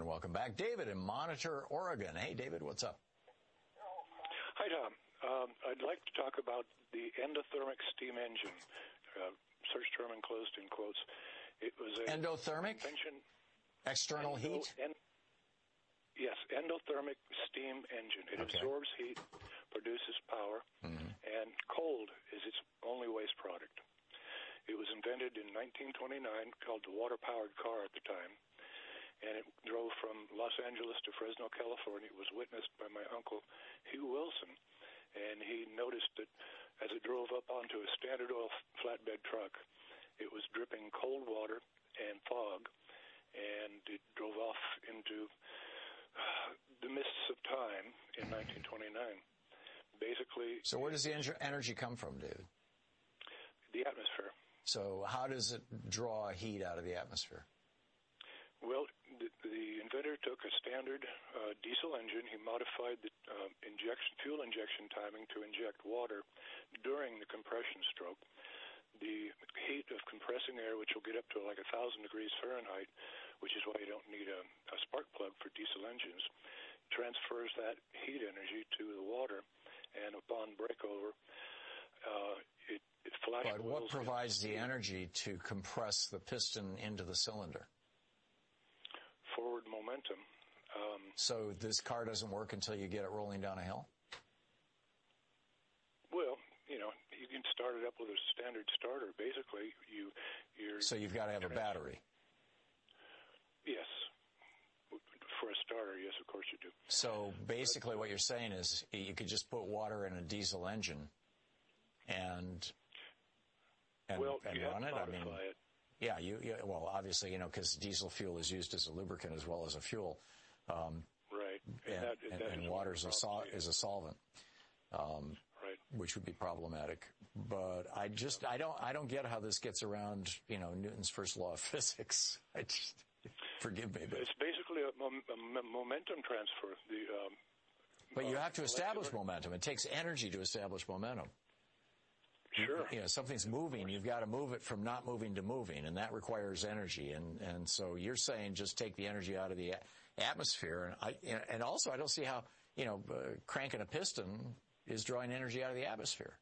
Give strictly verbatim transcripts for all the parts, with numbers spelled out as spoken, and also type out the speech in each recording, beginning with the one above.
welcome back. David in Monitor, Oregon. Hey, David, what's up? Hi, Tom. Um, I'd like to talk about the endothermic steam engine, uh, search term enclosed in quotes. It was a endothermic? Invention, External endo, heat? En, yes, endothermic steam engine. It okay. absorbs heat, produces power, mm-hmm. and cold is its only waste product. It was invented in nineteen twenty-nine, called the water-powered car at the time, and it drove from Los Angeles to Fresno, California. It was witnessed by my uncle, Hugh Wilson, and he noticed that as it drove up onto a Standard Oil flatbed truck, it was dripping cold water and fog, and it drove off into uh, the mists of time in nineteen twenty-nine. Basically... So where does the en- energy come from, David? The atmosphere. So how does it draw heat out of the atmosphere? Well, the, the inventor took a standard uh, diesel engine. He modified the uh, injection, fuel injection timing to inject water during the compression stroke. The heat of compressing air, which will get up to like one thousand degrees Fahrenheit, which is why you don't need a, a spark plug for diesel engines, transfers that heat energy to the water, and upon breakover, uh, it, it flash But what boils provides the energy to compress the piston into the cylinder? Forward momentum. Um, so this car doesn't work until you get it rolling down a hill? Well, you know, you can start it up with a standard starter. Basically, you, you're... So you've got to have a battery? Yes. For a starter, yes, of course you do. So basically what you're saying is you could just put water in a diesel engine and and, well, and you run have it? to I mean, it. Yeah, you, you, well, obviously, you know, because diesel fuel is used as a lubricant as well as a fuel. Um, right. And, and, that, and, that and is water is a, sol- is a solvent. Um, right. Which would be problematic. But I just, I don't, I don't get how this gets around, you know, Newton's first law of physics. I just, forgive me, but. It's basically a, mom- a momentum transfer. The, um, but you uh, have to establish momentum. It takes energy to establish momentum. Sure. You know, something's moving, you've got to move it from not moving to moving, and that requires energy. And, and so you're saying just take the energy out of the atmosphere. And I, and also I don't see how, you know, uh, cranking a piston is drawing energy out of the atmosphere.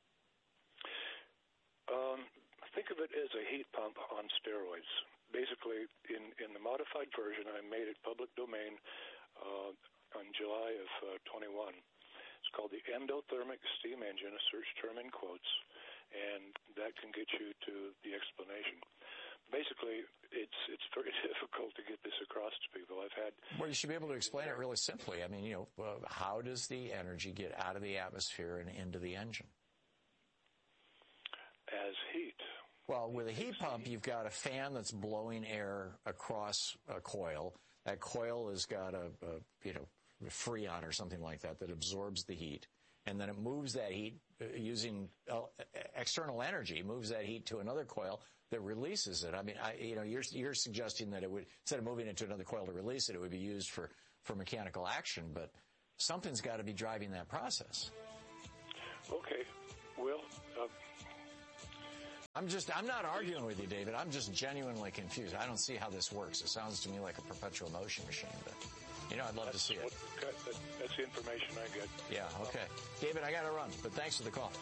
Um, think of it as a heat pump on steroids. Basically, in, in the modified version, I made it public domain uh, on July of uh, twenty-one. It's called the endothermic steam engine, a search term in quotes, and that can get you to the explanation. Basically, it's it's very difficult to get this across to people. I've had... Well, you should be able to explain it really simply. I mean, you know, uh, how does the energy get out of the atmosphere and into the engine? As heat. Well, with a heat pump, you've got a fan that's blowing air across a coil. That coil has got a, a you know, Freon or something like that that absorbs the heat, and then it moves that heat uh, using uh, external energy, moves that heat to another coil that releases it. I mean, I, you know, you're you're suggesting that it would, instead of moving it to another coil to release it, it would be used for, for mechanical action, but something's got to be driving that process. Okay, well... Uh I'm just, I'm not arguing with you, David. I'm just genuinely confused. I don't see how this works. It sounds to me like a perpetual motion machine, but, you know, I'd love that's to see it. What, that's the information I get. Yeah, okay. David, I got to run, but thanks for the call.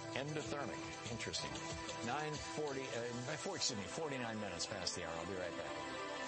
Endothermic. Interesting. nine forty, uh, excuse me, forty-nine minutes past the hour. I'll be right back.